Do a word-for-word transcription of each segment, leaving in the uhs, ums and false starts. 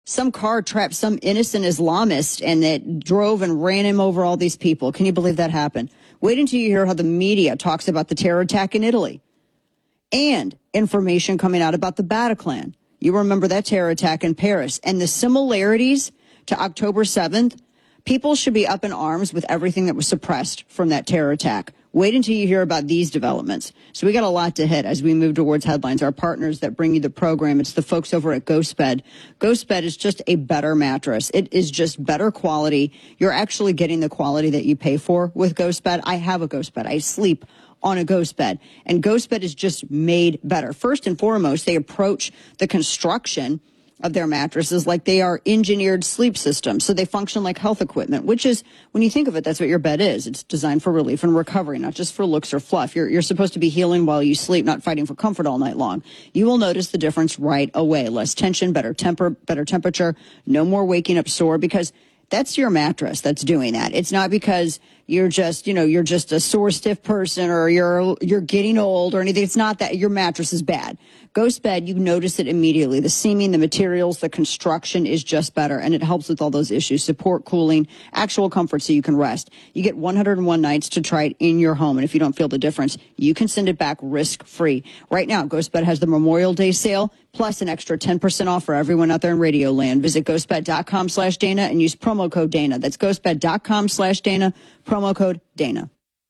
Some car trapped some innocent Islamist and it drove and ran him over all these people. Can you believe that happened? Wait until you hear how the media talks about the terror attack in Italy. And information coming out about the Bataclan. You remember that terror attack in Paris. And the similarities to October seventh, people should be up in arms with everything that was suppressed from that terror attack. Wait until you hear about these developments. So we got a lot to hit as we move towards headlines. Our partners that bring you the program, it's the folks over at GhostBed. GhostBed is just a better mattress. It is just better quality. You're actually getting the quality that you pay for with GhostBed. I have a GhostBed. I sleep on a GhostBed, and GhostBed is just made better. First and foremost, they approach the construction of their mattresses like they are engineered sleep systems. So they function like health equipment, which is, when you think of it, that's what your bed is. It's designed for relief and recovery, not just for looks or fluff. You're, you're supposed to be healing while you sleep, not fighting for comfort all night long. You will notice the difference right away. Less tension, better temper, better temperature, no more waking up sore, because that's your mattress that's doing that. It's not because you're just, you know, you're just a sore, stiff person or you're you're getting old or anything. It's not that. Your mattress is bad. GhostBed, you notice it immediately. The seaming, the materials, the construction is just better, and it helps with all those issues. Support, cooling, actual comfort so you can rest. You get one hundred one nights to try it in your home, and if you don't feel the difference, you can send it back risk-free. Right now, GhostBed has the Memorial Day sale, plus an extra ten percent off for everyone out there in Radio Land. Visit ghostbed.com slash Dana and use promo code Dana. That's ghostbed.com slash Dana, promo code Dana.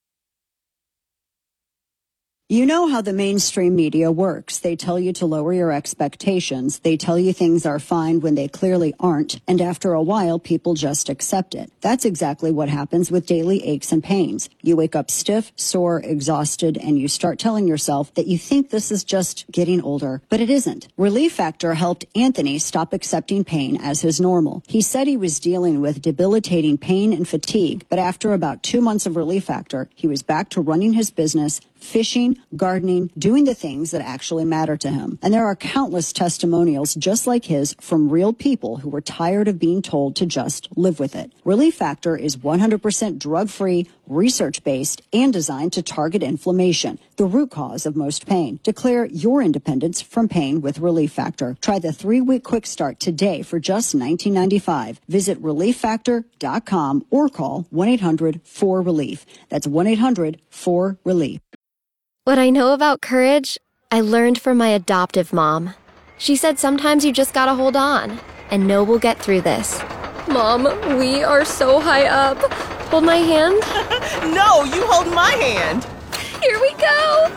You know how the mainstream media works. They tell you to lower your expectations. They tell you things are fine when they clearly aren't. And after a while, people just accept it. That's exactly what happens with daily aches and pains. You wake up stiff, sore, exhausted, and you start telling yourself that you think this is just getting older. But it isn't. Relief Factor helped Anthony stop accepting pain as his normal. He said he was dealing with debilitating pain and fatigue, but after about two months of Relief Factor, he was back to running his business, fishing, gardening, doing the things that actually matter to him. And there are countless testimonials just like his from real people who were tired of being told to just live with it. Relief Factor is one hundred percent drug-free, research-based, and designed to target inflammation, the root cause of most pain. Declare your independence from pain with Relief Factor. Try the three-week quick start today for just nineteen ninety-five dollars. Visit relief factor dot com or call one eight hundred four relief. That's one eight hundred four relief. What I know about courage, I learned from my adoptive mom. She said sometimes you just gotta hold on and know we'll get through this. Mom, we are so high up. Hold my hand. No, you hold my hand. Here we go.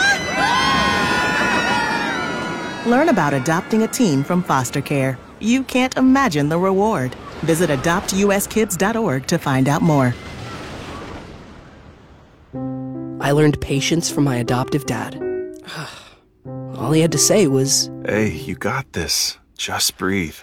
Learn about adopting a teen from foster care. You can't imagine the reward. Visit adopt u s kids dot org to find out more. I learned patience from my adoptive dad. All he had to say was, "Hey, you got this. Just breathe."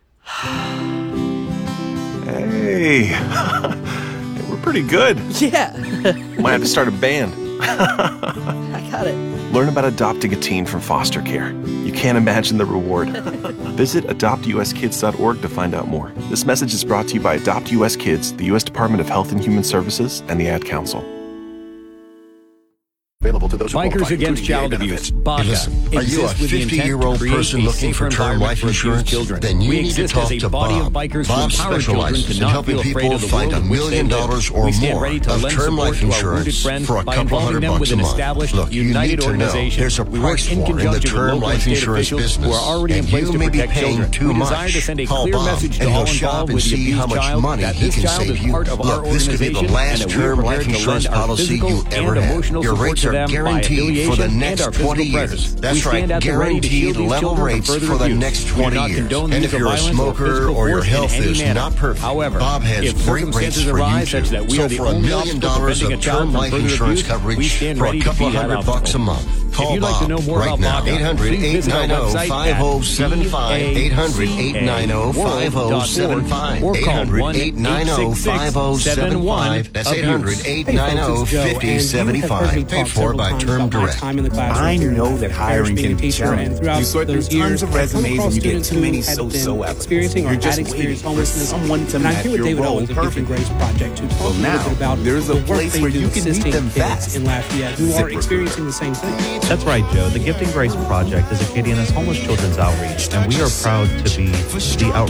Hey, we're pretty good. Yeah. Might have to start a band. I got it. Learn about adopting a teen from foster care. You can't imagine the reward. Visit adopt u s kids dot org to find out more. This message is brought to you by Adopt U S Kids, the U S Department of Health and Human Services, and the Ad Council. Available to those Bikers Against Child Abuse, B A C A. Listen, are you a fifty-year-old person looking for term life insurance? Then you we need to exist talk as a to body Bob. of bikers Bob who empower specializes children to in not helping feel afraid people of the find world a in which million they live. dollars or We stand more ready to of lend term support life to our wounded insurance friends for a by couple involving hundred them bucks with a an month. established, Look, you united need to know organization. there's a We work price in war in the conjunction with term local and life state insurance officials business, who are already in and place you to may be protect paying children. too We much. desire to send a Call clear Bob, message to and all he'll shop involved and with the see how abused much child money that he this can child save is you. part of our Look, this could be the organization last and that term we're life prepared to insurance lend our policy physical you ever and had. emotional Your support rates to are them by guaranteed for the affiliation next and our physical twenty years. presence. That's We stand right, at the ready to guaranteed shield these level children from rates further for the abuse. next We do twenty not years. condone And use if of you're a violence or smoker physical or your force in health any is manner. not perfect, However, Bob has if great rates circumstances for you arise too. such that we So are the for a only million obstacle dollars preventing of a child term from life further insurance abuse, coverage we stand for a ready to couple be that hundred bucks a obstacle. month. If Call you'd like to Bob know more right about now. B A C A, eight hundred, please eight visit our nine zero, website five zero seven five. at eight hundred, eight nine zero, five zero seven five. or eight call hundred, one eight nine zero, five zero seven five. That's eight hundred, eight nine zero, five zero seven five. Paid for by Term Direct. I know that hiring can be challenging. You go through tons of resumes and you get too many so-so applicants. You're just waiting for someone to match your role perfectly. Well, now there's a place where you can meet them fast. in Lafayette who are experiencing the same thing. That's right, Joe. The Gifting Grace Project is Acadiana's homeless children's outreach, and we are proud to be the outreach